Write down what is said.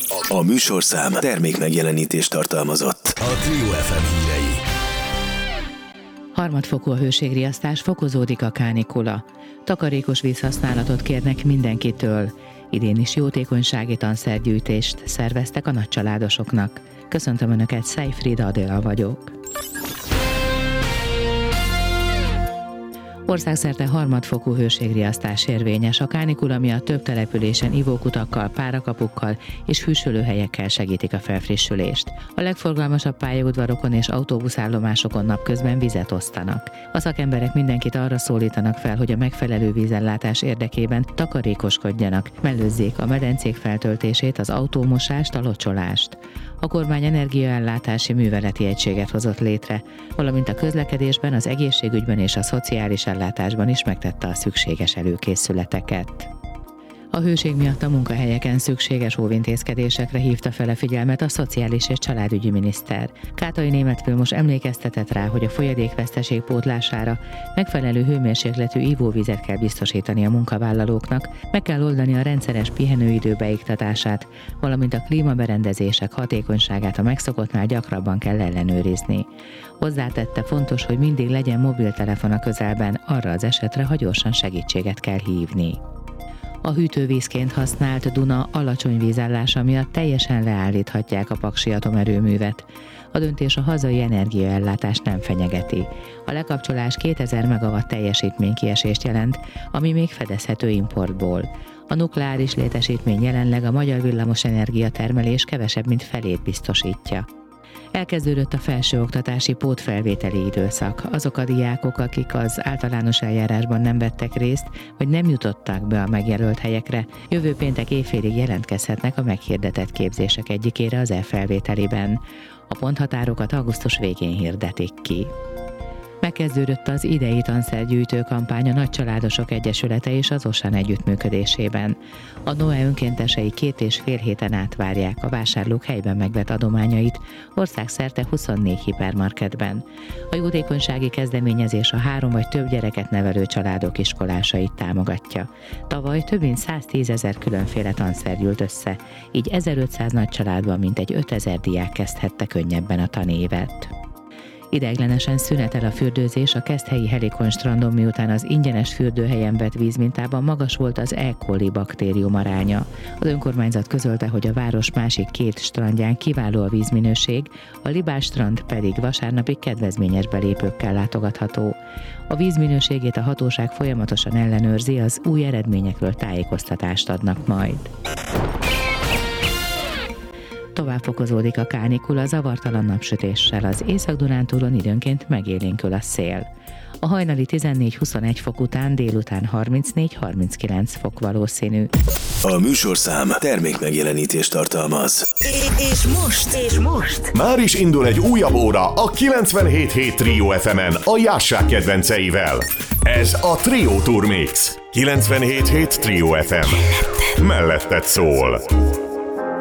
A műsorszám termék megjelenítést tartalmazott. A Trio FM hírei. Harmadfokú a hőségriasztás, fokozódik a kánikula. Takarékos vízhasználatot kérnek mindenkitől. Idén is jótékonysági tanszergyűjtést szerveztek a nagycsaládosoknak. Köszöntöm Önöket, Szejfried Adél vagyok. Országszerte harmadfokú hőségriasztás érvényes. A kánikula miatt több településen ivókutakkal, párakapukkal és hűsölőhelyekkel segítik a felfrissülést. A legforgalmasabb pályaudvarokon és autóbuszállomásokon napközben vizet osztanak. A szakemberek mindenkit arra szólítanak fel, hogy a megfelelő vízellátás érdekében takarékoskodjanak, mellőzzék a medencék feltöltését, az autómosást, a locsolást. A kormány energiaellátási műveleti egységet hozott létre, valamint a közlekedésben, az egészségügyben és a szociális ellátásban is megtette a szükséges előkészületeket. A hőség miatt a munkahelyeken szükséges óvintézkedésekre hívta fel a figyelmet a szociális és családügyi miniszter. Kátai Németh Vilmos emlékeztetett rá, hogy a folyadékveszteség pótlására megfelelő hőmérsékletű ivóvizet kell biztosítani a munkavállalóknak, meg kell oldani a rendszeres pihenőidő beiktatását, valamint a klímaberendezések hatékonyságát a megszokottnál gyakrabban kell ellenőrizni. Hozzátette, fontos, hogy mindig legyen mobiltelefon a közelben, arra az esetre, ha gyorsan segítséget kell hívni. A hűtővízként használt Duna alacsony vízállása miatt teljesen leállíthatják a Paksi atomerőművet. A döntés a hazai energiaellátást nem fenyegeti. A lekapcsolás 2000 megawatt teljesítménykiesést jelent, ami még fedezhető importból. A nukleáris létesítmény jelenleg a magyar villamosenergia termelés kevesebb, mint felét biztosítja. Elkezdődött a felsőoktatási pótfelvételi időszak. Azok a diákok, akik az általános eljárásban nem vettek részt, vagy nem jutottak be a megjelölt helyekre, jövő péntek éjfélig jelentkezhetnek a meghirdetett képzések egyikére az e-felvételiben. A ponthatárokat augusztus végén hirdetik ki. Megkezdődött az idei tanszergyűjtő kampány a Nagycsaládosok Egyesülete és az OSAN együttműködésében. A NOE önkéntesei 2,5 héten át várják a vásárlók helyben megvett adományait országszerte 24 hipermarketben. A jótékonysági kezdeményezés a 3 vagy több gyereket nevelő családok iskolásait támogatja. Tavaly több mint 110 000 különféle tanszer gyűlt össze, így 1500 nagycsaládban mintegy 5000 diák kezdhette könnyebben a tanévet. Ideiglenesen szünetel a fürdőzés a Keszthelyi Helikon strandon, miután az ingyenes fürdőhelyen vett vízmintában magas volt az E. coli baktérium aránya. Az önkormányzat közölte, hogy a város másik 2 strandján kiváló a vízminőség, a Libás strand pedig vasárnapig kedvezményes belépőkkel látogatható. A vízminőségét a hatóság folyamatosan ellenőrzi, az új eredményekről tájékoztatást adnak majd. Tovább fokozódik a kánikula zavartalan napsütéssel, az Észak-Dunántúlon időnként megélénkül a szél. A hajnali 14-21 fok után délután 34-39 fok valószínű. A műsorszám termék megjelenítést tartalmaz. És most? Már is indul egy újabb óra a 97.7 Trio FM-en a Jássák kedvenceivel. Ez a Trio Tour Mix. 97.7 Trio FM. Melletted szól.